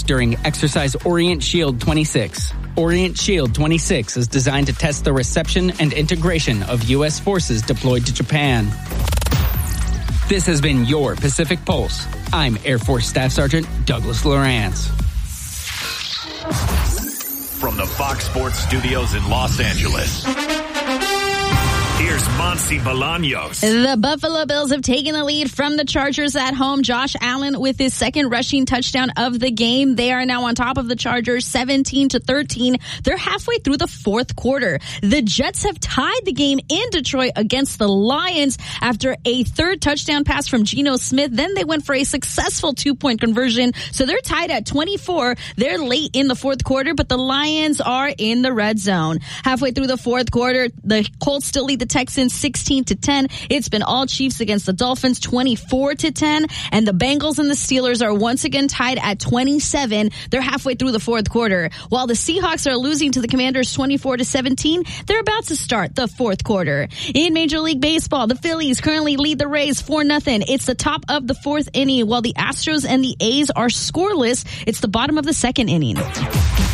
during Exercise Orient Shield 26. Orient Shield 26 is designed to test the reception and integration of U.S. forces deployed to Japan. This has been your Pacific Pulse. I'm Air Force Staff Sergeant Douglas Lawrence. From the Fox Sports Studios in Los Angeles, here's Monty Bolaños. The Buffalo Bills have taken the lead from the Chargers at home. Josh Allen with his second rushing touchdown of the game. They are now on top of the Chargers 17-13. They're halfway through the fourth quarter. The Jets have tied the game in Detroit against the Lions after a third touchdown pass from Geno Smith. Then they went for a successful 2-point conversion. So they're tied at 24. They're late in the fourth quarter, but the Lions are in the red zone. Halfway through the fourth quarter, the Colts still lead the Texans 16-10. It's been all Chiefs against the Dolphins 24-10. And the Bengals and the Steelers are once again tied at 27. They're halfway through the fourth quarter. While the Seahawks are losing to the Commanders 24-17, they're about to start the fourth quarter. In Major League Baseball, the Phillies currently lead the Rays 4-0. It's the top of the fourth inning, while the Astros and the A's are scoreless. It's the bottom of the second inning.